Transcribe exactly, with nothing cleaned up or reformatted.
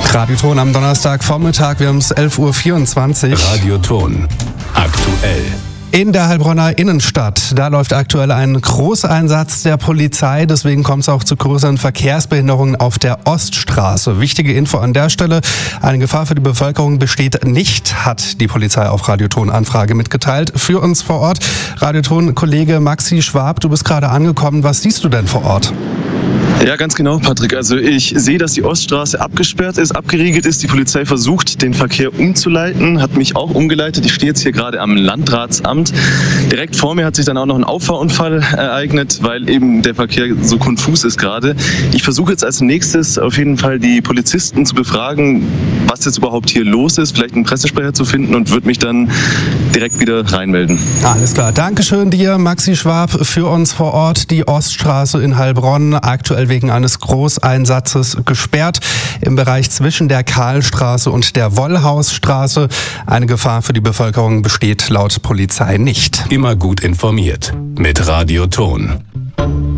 Radioton am Donnerstagvormittag, wir haben es elf Uhr vierundzwanzig. Radioton aktuell. In der Heilbronner Innenstadt, da läuft aktuell ein Großeinsatz der Polizei, deswegen kommt es auch zu größeren Verkehrsbehinderungen auf der Oststraße. Wichtige Info an der Stelle, eine Gefahr für die Bevölkerung besteht nicht, hat die Polizei auf Radioton-Anfrage mitgeteilt. Für uns vor Ort, Radioton-Kollege Maxi Schwab, du bist gerade angekommen, was siehst du denn vor Ort? Ja, ganz genau, Patrick. Also ich sehe, dass die Oststraße abgesperrt ist, abgeriegelt ist. Die Polizei versucht, den Verkehr umzuleiten, hat mich auch umgeleitet. Ich stehe jetzt hier gerade am Landratsamt. Direkt vor mir hat sich dann auch noch ein Auffahrunfall ereignet, weil eben der Verkehr so konfus ist gerade. Ich versuche jetzt als nächstes auf jeden Fall die Polizisten zu befragen, was jetzt überhaupt hier los ist, vielleicht einen Pressesprecher zu finden und würde mich dann direkt wieder reinmelden. Alles klar. Dankeschön dir, Maxi Schwab, für uns vor Ort. Die Oststraße in Heilbronn, aktuell wegen eines Großeinsatzes gesperrt. Im Bereich zwischen der Karlstraße und der Wollhausstraße. Eine Gefahr für die Bevölkerung besteht laut Polizei nicht. Immer gut informiert mit Radioton.